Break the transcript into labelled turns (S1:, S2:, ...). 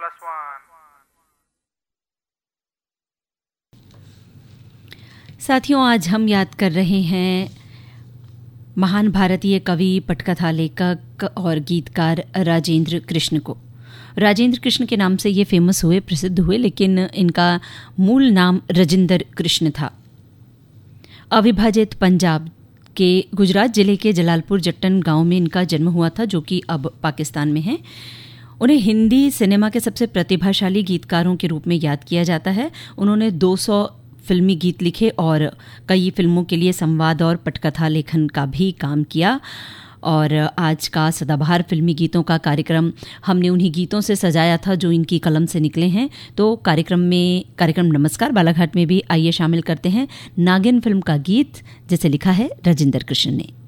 S1: साथियों, आज हम याद कर रहे हैं महान भारतीय कवि, पटकथा लेखक और गीतकार राजेंद्र कृष्ण को। राजेंद्र कृष्ण के नाम से ये फेमस हुए, प्रसिद्ध हुए, लेकिन इनका मूल नाम राजेंद्र कृष्ण था। अविभाजित पंजाब के गुजरात जिले के जलालपुर जट्टन गांव में इनका जन्म हुआ था, जो कि अब पाकिस्तान में है। उन्हें हिंदी सिनेमा के सबसे प्रतिभाशाली गीतकारों के रूप में याद किया जाता है। उन्होंने 200 फिल्मी गीत लिखे और कई फिल्मों के लिए संवाद और पटकथा लेखन का भी काम किया। और आज का सदाबहार फिल्मी गीतों का कार्यक्रम हमने उन्हीं गीतों से सजाया था जो इनकी कलम से निकले हैं। तो कार्यक्रम नमस्कार बालाघाट में भी आइए शामिल करते हैं नागिन फिल्म का गीत, जिसे लिखा है राजेंद्र कृष्ण ने।